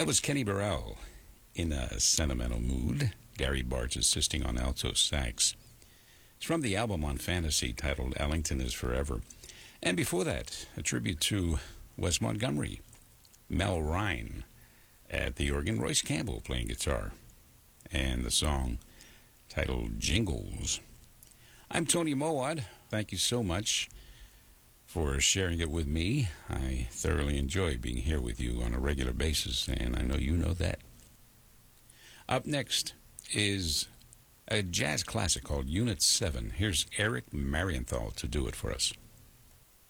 That was Kenny Burrell in a sentimental mood. Gary Bartz assisting on alto sax. It's from the album on Fantasy titled Ellington is Forever. And before that, a tribute to Wes Montgomery, Mel Ryan at the organ, Royce Campbell playing guitar, and the song titled Jingles. I'm Tony Mowat. Thank you so much for sharing it with me. I thoroughly enjoy being here with you on a regular basis, and I know you know that. Up next is a jazz classic called Unit 7. Here's Eric Marienthal to do it for us.